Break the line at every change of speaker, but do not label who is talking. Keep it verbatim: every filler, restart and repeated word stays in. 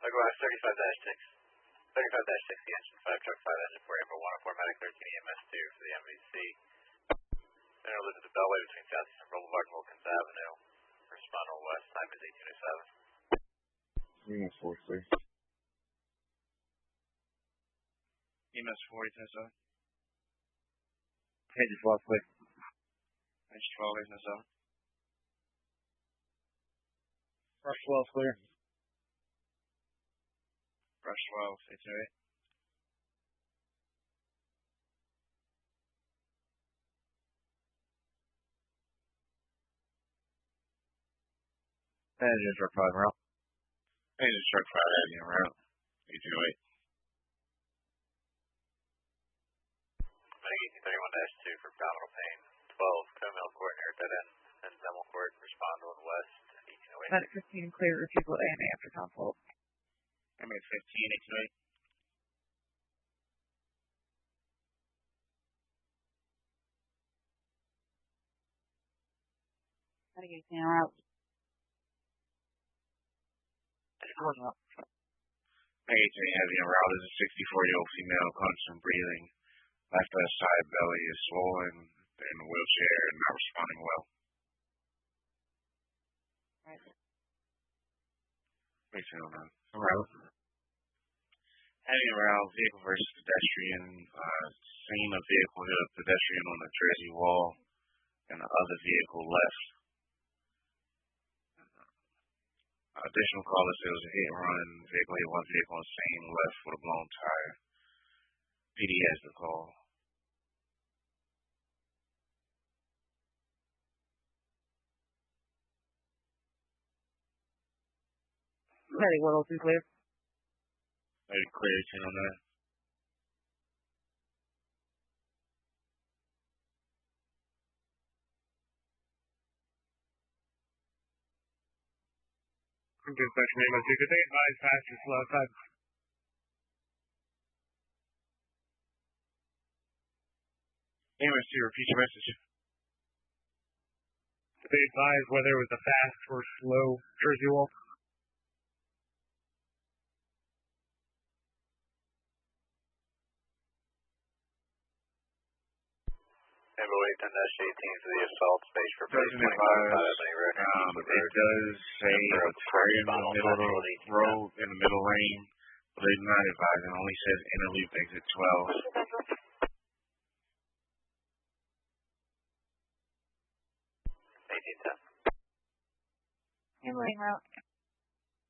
Likewise, thirty-five dash six. thirty-five dash six, the engine five, truck five, engine four, April one oh four, medic thirteen, E M S two for the M V C. Interlude to the Beltway between Southeastern Boulevard and Wilkins Avenue. Respond on west, time is eighteen oh seven.
E M S four, clear.
E M S four, eighteen oh seven.
Engine twelve, clear.
Engine twelve, eighteen oh seven.
Rush twelve, clear.
Rush twelve, eighteen oh eight.
Engine truck five, route.
Engine truck five, heavy en route. eighteen oh eight.
Medic eighteen thirty-one dash two for abdominal pain. twelve, Commill Court near dead end and Zemel Court. Respond on west, eighteen oh eight.
Medic fifteen, clear refusal A M A after consult.
Medic fifteen, eighteen oh eight.
Medic eighteen route.
eighteen heavy en route is a sixty-four-year-old female, constant breathing. Left side belly is swollen, in a wheelchair, and not responding well.
Right.
eighteen oh nine. Route. Heavy en route, vehicle versus pedestrian. Uh, seen a vehicle hit a pedestrian on the Jersey wall, and the other vehicle left. Additional call that says a hit and run, vehicle hit one vehicle on the same left with a blown tire. P D has the call.
Medic one oh two, clear.
Medic clear, eighteen oh nine.
Dispatch name of good day, advise fast or slow time.
A M S two, repeat your message.
They advise whether it was a fast or slow Jersey wall.
Ambulance ten dash eighteen for the assault space for
Doesn't advise, um, it does say a tire in the middle of the road, in the middle lane, but it's not advised. It only says interloop exit twelve.
eighteen ten.
Handling route.